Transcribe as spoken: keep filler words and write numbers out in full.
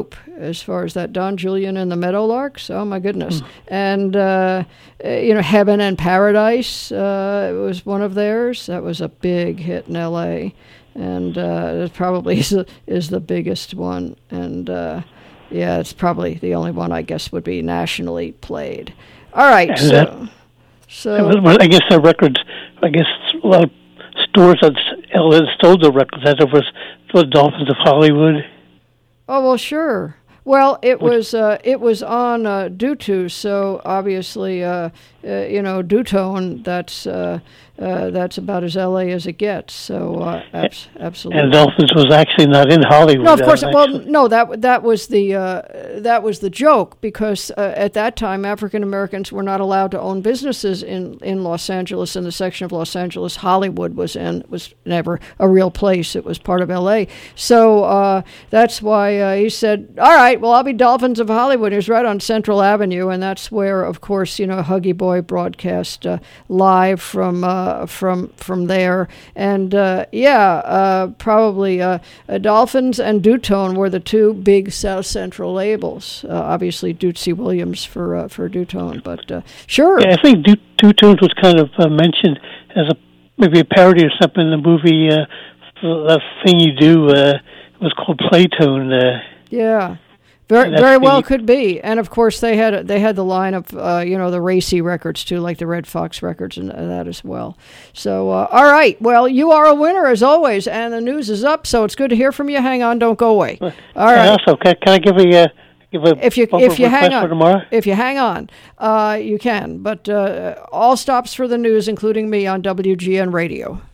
as far as that Don Julian and the Meadowlarks. Oh, my goodness. Mm. And, uh, you know, Heaven and Paradise uh, was one of theirs. That was a big hit in L A And uh, it probably is, a, is the biggest one. And, uh, yeah, it's probably the only one I guess would be nationally played. All right, and so... That, so well, I guess the records, I guess a lot of stores that sold the records, that was the Dolphins of Hollywood. Oh, well, sure. Well, it was uh, it was on uh, Dutu, so obviously, uh, uh, you know, Dutone, that's uh, uh, that's about as L A as it gets. So uh, abs- absolutely. And Dolphins was actually not in Hollywood. No, of course. Uh, well, no, that that was the uh, that was the joke, because uh, at that time African Americans were not allowed to own businesses in, in Los Angeles. In the section of Los Angeles Hollywood was in was never a real place. It was part of L A. So uh, that's why uh, he said, "All right, well, I'll be Dolphins of Hollywood." He was right on Central Avenue, and that's where, of course, you know, Huggy Boy broadcast uh, live from uh, from from there. And uh, yeah, uh, probably uh, uh, Dolphins and Dutone were the two big South Central labels. Uh, obviously, Dootsy Williams for uh, for Dutone, but uh, sure. Yeah, I think Dutones was kind of uh, mentioned as a maybe a parody or something in the movie. Uh, that thing you do uh, was called Playtone. Uh, yeah. Very, very well could be, and of course they had they had the line of uh, you know the racy records too, like the Red Fox records and that as well. So uh, all right, well, you are a winner as always, and the news is up, so it's good to hear from you. Hang on, don't go away. All right. Also, can, can I give a uh, give a if you if you hang on for tomorrow? If you hang on, uh, you can. But uh, all stops for the news, including me on W G N Radio.